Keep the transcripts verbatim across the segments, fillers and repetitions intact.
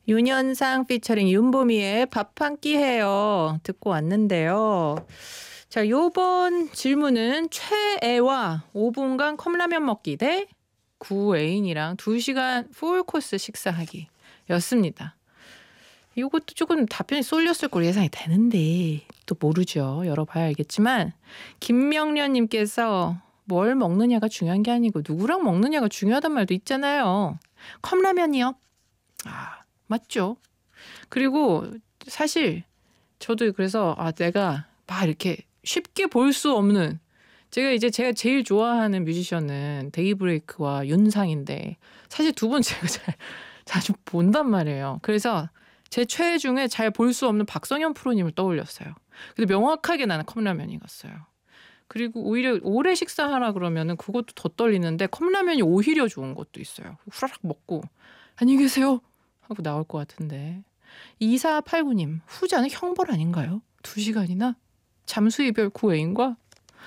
윤현상 피처링 윤보미의 밥 한 끼 해요. 듣고 왔는데요. 자, 요번 질문은 최애와 오 분간 컵라면 먹기 대 구애인이랑 두 시간 풀코스 식사하기 였습니다. 이것도 조금 답변이 쏠렸을 걸 예상이 되는데 또 모르죠. 열어봐야 알겠지만 김명련님께서 뭘 먹느냐가 중요한 게 아니고 누구랑 먹느냐가 중요하단 말도 있잖아요. 컵라면이요? 아, 맞죠. 그리고 사실 저도 그래서 아 내가 막 이렇게 쉽게 볼 수 없는 제가 이제 제가 제일 좋아하는 뮤지션은 데이브레이크와 윤상인데 사실 두 분 제가 잘 자주 본단 말이에요. 그래서 제 최애 중에 잘 볼 수 없는 박성현 프로님을 떠올렸어요. 근데 명확하게 나는 컵라면이었어요. 그리고 오히려 오래 식사하라 그러면은 그것도 더 떨리는데 컵라면이 오히려 좋은 것도 있어요. 후라락 먹고 안녕히 계세요 하고 나올 것 같은데. 이사팔구 님 후자는 형벌 아닌가요? 두 시간이나? 잠수이별 구애인과?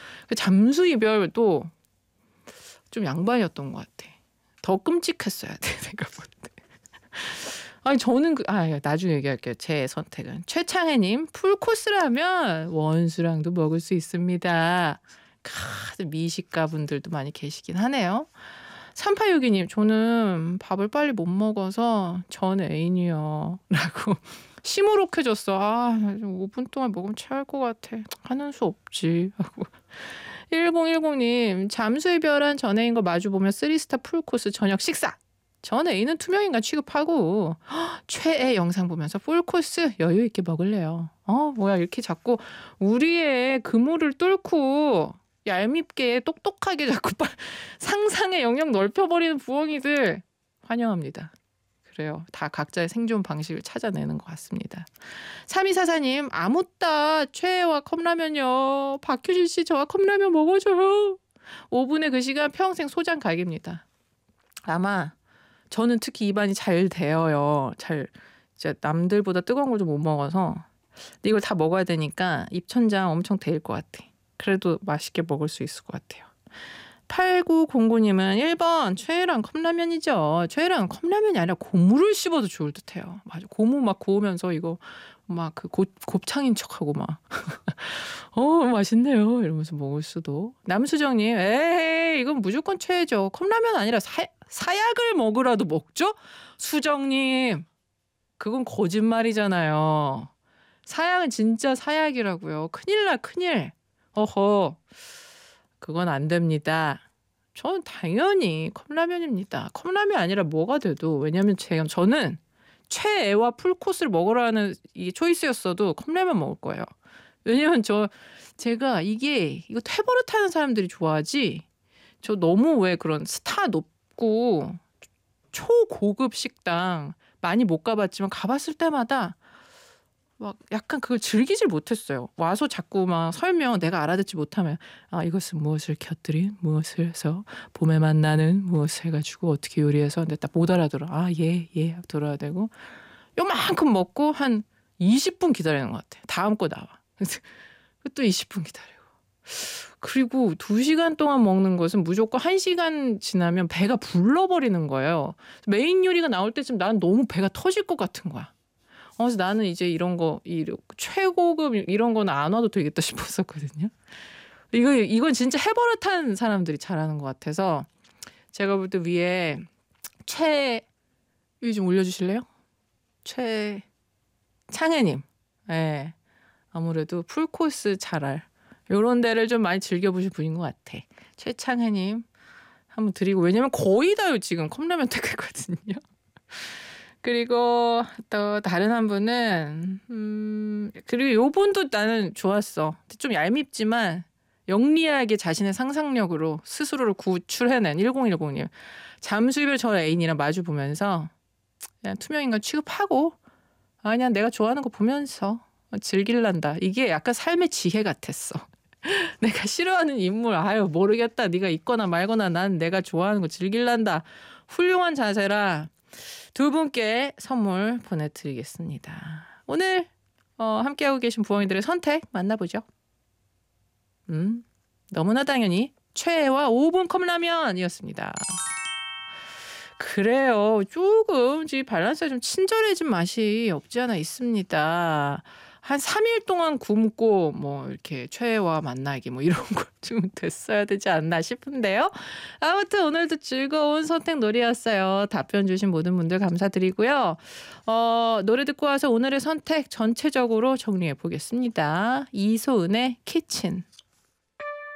잠수이별도 좀 양반이었던 것 같아. 더 끔찍했어야 돼 내가 볼 때. 아니 저는 그, 아 나중에 얘기할게요. 제 선택은 최창혜님 풀코스라면 원수랑도 먹을 수 있습니다. 카, 미식가 분들도 많이 계시긴 하네요. 삼팔육이 님 저는 밥을 빨리 못 먹어서 전 애인이요 라고 시무룩해졌어. 아 오 분 동안 먹으면 체할 것 같아. 하는 수 없지 하고. 일공일공 님 잠수이별한 전 애인과 마주보며 쓰리스타 풀코스 저녁 식사. 전 애인은 투명인간 취급하고 허, 최애 영상 보면서 풀코스 여유 있게 먹을래요. 어 뭐야 이렇게 자꾸 우리의 그물을 뚫고 얄밉게 똑똑하게 자꾸 상상의 영역 넓혀버리는 부엉이들 환영합니다. 그래요. 다 각자의 생존 방식을 찾아내는 것 같습니다. 삼이사사 님 아무따 최애와 컵라면요. 박효진 씨 저와 컵라면 먹어줘요. 오 분의 그 시간 평생 소장 갈깁니다. 아마 저는 특히 입안이 잘 되어요. 잘 이제 남들보다 뜨거운 걸 좀 못 먹어서 근데 이걸 다 먹어야 되니까 입천장 엄청 데일 것 같아. 그래도 맛있게 먹을 수 있을 것 같아요. 팔구공구 님은 일 번 최애랑 컵라면이죠. 최애랑 컵라면이 아니라 고무를 씹어도 좋을 듯해요. 맞아. 고무 막 구우면서 이거 막 그 곱창인 척하고 막 어 맛있네요 이러면서 먹을 수도. 남수정님 에이 이건 무조건 최애죠. 컵라면 아니라 사, 사약을 먹으라도 먹죠? 수정님 그건 거짓말이잖아요. 사약은 진짜 사약이라고요. 큰일 나 큰일. 어허 그건 안 됩니다. 저는 당연히 컵라면입니다. 컵라면이 아니라 뭐가 돼도 왜냐하면 제가 저는 최애와 풀코스를 먹으라는 이 초이스였어도 컵라면 먹을 거예요. 왜냐면 저 제가 이게 이거 퇴버릇하는 사람들이 좋아하지. 저 너무 왜 그런 스타 높고 초고급 식당 많이 못 가봤지만 가봤을 때마다 막 약간 그걸 즐기질 못했어요. 와서 자꾸 막 설명 내가 알아듣지 못하면 아 이것은 무엇을 곁들인 무엇을 해서 봄에 만나는 무엇을 해가지고 어떻게 요리해서 근데 딱 못 알아들어. 아 예 예 들어야 되고 요만큼 먹고 한 이십 분 기다리는 것 같아. 다음 거 나와. 또 이십 분 기다리고. 그리고 두 시간 동안 먹는 것은 무조건 한 시간 지나면 배가 불러버리는 거예요. 메인 요리가 나올 때쯤 난 너무 배가 터질 것 같은 거야. 그래서 나는 이제 이런 거, 이 최고급 이런 거는 안 와도 되겠다 싶었었거든요. 이거, 이건 진짜 해버릇한 사람들이 잘하는 것 같아서 제가 볼 때 위에 최, 이거 좀 올려주실래요? 최창혜님. 네. 아무래도 풀코스 잘할. 요런 데를 좀 많이 즐겨보실 분인 것 같아. 최창혜님 한번 드리고 왜냐면 거의 다요 지금 컵라면 택했거든요. 그리고 또 다른 한 분은 음 그리고 요 분도 나는 좋았어. 좀 얄밉지만 영리하게 자신의 상상력으로 스스로를 구출해낸 일공일공 님. 잠수이별 저 애인이랑 마주 보면서 그냥 투명인간 취급하고 아 그냥 내가 좋아하는 거 보면서 즐길란다. 이게 약간 삶의 지혜 같았어. 내가 싫어하는 인물 아유 모르겠다. 네가 있거나 말거나 난 내가 좋아하는 거 즐길란다. 훌륭한 자세라 두 분께 선물 보내드리겠습니다. 오늘 어, 함께하고 계신 부엉이들의 선택 만나보죠. 음, 너무나 당연히 최애와 오 분 컵라면이었습니다. 그래요. 조금 이 밸런스가 좀 친절해진 맛이 없지 않아 있습니다. 한 삼 일 동안 굶고 뭐 이렇게 최애와 만나기 뭐 이런 거 좀 됐어야 되지 않나 싶은데요. 아무튼 오늘도 즐거운 선택 놀이였어요. 답변 주신 모든 분들 감사드리고요. 어 노래 듣고 와서 오늘의 선택 전체적으로 정리해 보겠습니다. 이소은의 키친.